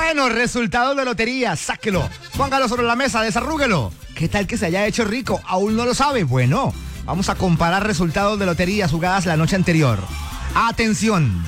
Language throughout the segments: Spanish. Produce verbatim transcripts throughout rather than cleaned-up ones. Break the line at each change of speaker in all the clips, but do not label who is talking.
Bueno, resultados de lotería, sáquelo, póngalo sobre la mesa, desarrúguelo. ¿Qué tal que se haya hecho rico? ¿Aún no lo sabe? Bueno, vamos a comparar resultados de loterías jugadas la noche anterior. Atención.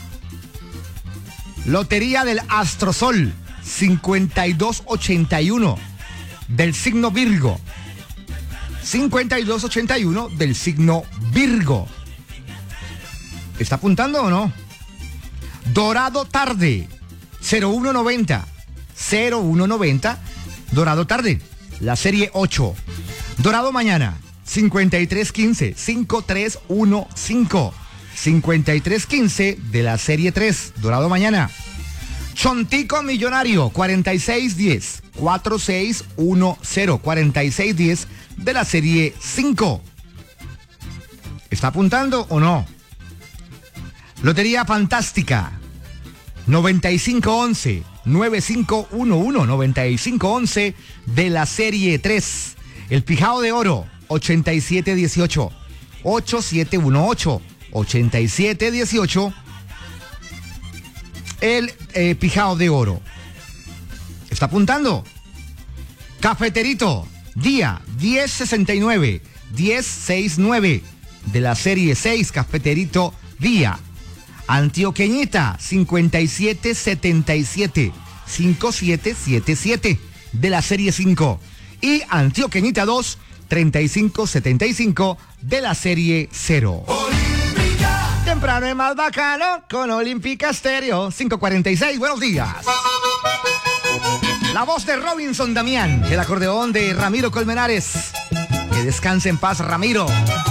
Lotería del Astrosol, cincuenta y dos ochenta y uno, del signo Virgo. cincuenta y dos ochenta y uno del signo Virgo. ¿Está apuntando o no? Dorado tarde, cero uno noventa, cero uno noventa, Dorado tarde, la serie ocho. Dorado mañana, cincuenta y tres quince, cincuenta y tres quince, cincuenta y tres quince de la serie tres, Dorado mañana. Chontico millonario, cuarenta y seis diez, cuarenta y seis diez, cuarenta y seis diez de la serie cinco. ¿Está apuntando o no? Lotería fantástica, noventa y cinco once, noventa y cinco once, noventa y cinco once de la serie tres. El pijao de oro, ochenta y siete dieciocho, ochenta y siete dieciocho, ochenta y siete dieciocho. El eh, pijao de oro. ¿Está apuntando? Cafeterito, día diez sesenta y nueve, diez sesenta y nueve de la serie seis, Cafeterito día. Antioqueñita, cincuenta y siete setenta y siete, cincuenta y siete setenta y siete de la serie cinco. Y Antioqueñita dos, treinta y cinco setenta y cinco de la serie cero. Olímpica. Temprano es más bacano con Olímpica Estéreo, cinco cuarenta y seis, buenos días. La voz de Robinson Damián, el acordeón de Ramiro Colmenares. Que descanse en paz, Ramiro.